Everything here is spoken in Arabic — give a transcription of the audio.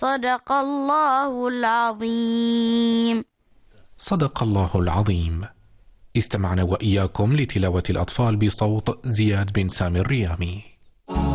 صدق الله العظيم. صدق الله العظيم. استمعنا وإياكم لتلاوة الأطفال بصوت زياد بن سامي الريامي.